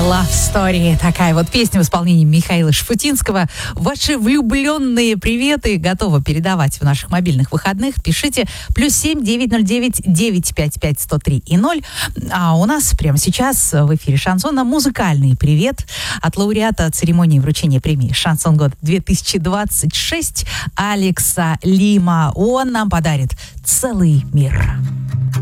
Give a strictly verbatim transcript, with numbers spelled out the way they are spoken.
Love Story. Такая вот песня в исполнении Михаила Шафутинского. Ваши влюбленные приветы готовы передавать в наших мобильных выходных. Пишите плюс семь девять ноль девять девять пять пять сто три и ноль. А у нас прямо сейчас в эфире шансона музыкальный привет от лауреата церемонии вручения премии «Шансон год две тысячи двадцать шесть» Алекса Лима. Он нам подарит целый мир.